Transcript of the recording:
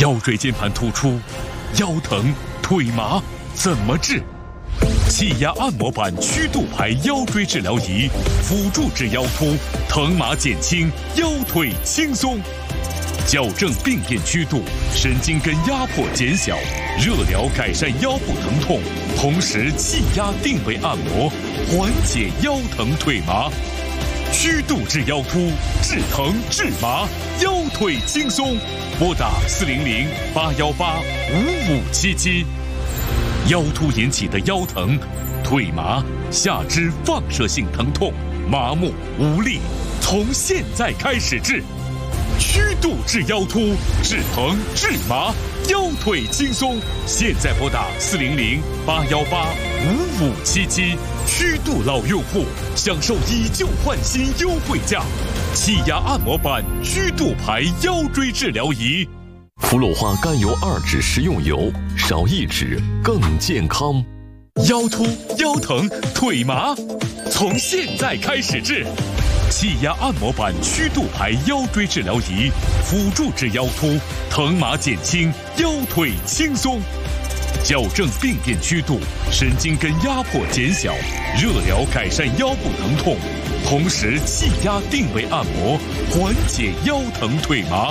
腰椎间盘突出、腰疼、腿麻怎么治？气压按摩板曲度排腰椎治疗仪，辅助治腰突，疼麻减轻，腰腿轻松。矫正病变曲度，神经根压迫减小，热疗改善腰部疼痛，同时气压定位按摩，缓解腰疼腿麻。曲度治腰突，治疼治麻，腰腿轻松。拨打400-818-5577。腰突引起的腰疼、腿麻、下肢放射性疼痛、麻木无力，从现在开始治。曲度治腰突，治疼治麻，腰腿轻松。现在拨打400-818-5577。曲度老用户享受以旧换新优惠价，气压按摩板曲度排腰椎治疗仪。 福鲁化甘油2酯食用油，少1酯更健康。 腰突、腰疼、腿麻，从现在开始治。气压按摩板曲度排腰椎治疗仪，辅助治腰突，疼麻减轻，腰腿轻松。矫正病变曲度，神经根压迫减小，热疗改善腰部疼痛，同时气压定位按摩，缓解腰疼腿麻。